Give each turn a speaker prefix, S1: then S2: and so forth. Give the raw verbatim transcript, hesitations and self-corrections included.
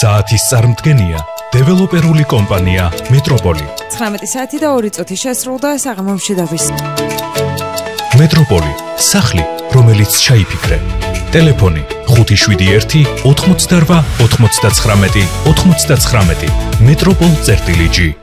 S1: საათის წარმდგენია დეველოპერული კომპანია მეტროპოლი.
S2: ცხრამეტი საათი და ორი წუთი შესრულდა საღამომში დავის.
S1: მეტროპოლი, სახლი, რომელიც ჩაიფიქრე. ტელეფონი ხუთი შვიდი ერთი ოთხმოცდაორვა ოცდათვრამეტი ოცდათვრამეტი მეტროპოლ წერტილი ჯი